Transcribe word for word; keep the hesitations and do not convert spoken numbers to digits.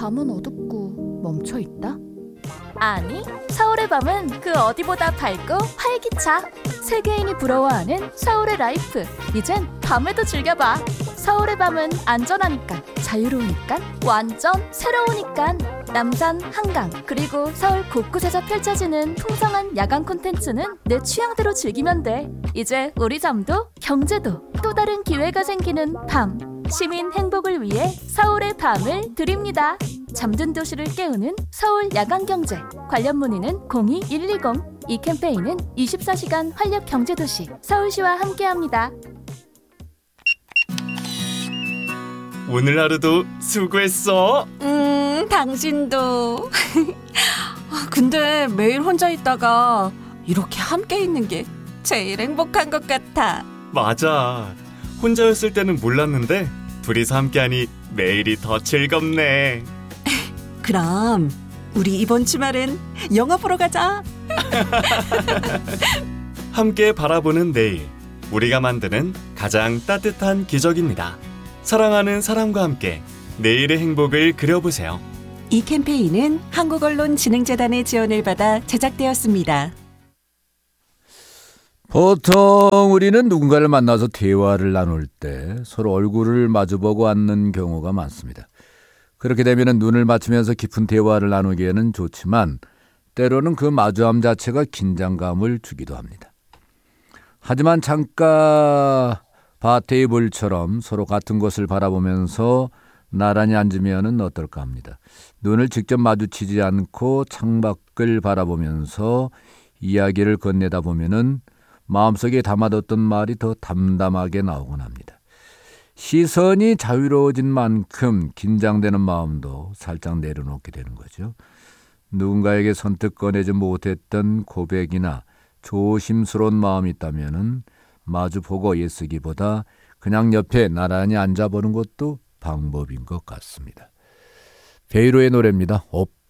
밤은 어둡고 멈춰있다? 아니, 서울의 밤은 그 어디보다 밝고 활기차. 세계인이 부러워하는 서울의 라이프. 이젠 밤에도 즐겨봐. 서울의 밤은 안전하니까, 자유로우니까, 완전 새로우니까. 남산, 한강, 그리고 서울 곳곳에서 펼쳐지는 풍성한 야간 콘텐츠는 내 취향대로 즐기면 돼. 이제 우리 잠도 경제도 또 다른 기회가 생기는 밤. 시민 행복을 위해 서울의 밤을 드립니다. 잠든 도시를 깨우는 서울 야간경제. 관련 문의는 공이 일이공. 이 캠페인은 이십사 시간 활력 경제도시 서울시와 함께합니다. 오늘 하루도 수고했어. 음, 당신도. 근데 매일 혼자 있다가 이렇게 함께 있는 게 제일 행복한 것 같아. 맞아. 혼자였을 때는 몰랐는데 둘이서 함께하니 매일이 더 즐겁네. 그럼 우리 이번 주말엔 영화 보러 가자. 함께 바라보는 내일, 우리가 만드는 가장 따뜻한 기적입니다. 사랑하는 사람과 함께 내일의 행복을 그려보세요. 이 캠페인은 한국언론진흥재단의 지원을 받아 제작되었습니다. 보통 우리는 누군가를 만나서 대화를 나눌 때 서로 얼굴을 마주보고 앉는 경우가 많습니다. 그렇게 되면 눈을 맞추면서 깊은 대화를 나누기에는 좋지만 때로는 그 마주함 자체가 긴장감을 주기도 합니다. 하지만 창가 바테이블처럼 서로 같은 곳을 바라보면서 나란히 앉으면 어떨까 합니다. 눈을 직접 마주치지 않고 창밖을 바라보면서 이야기를 건네다 보면은 마음속에 담아뒀던 말이 더 담담하게 나오곤 합니다. 시선이 자유로워진 만큼 긴장되는 마음도 살짝 내려놓게 되는 거죠. 누군가에게 선뜻 꺼내지 못했던 고백이나 조심스러운 마음이 있다면 마주보고 애쓰기보다 그냥 옆에 나란히 앉아보는 것도 방법인 것 같습니다. 베이로의 노래입니다. 옵.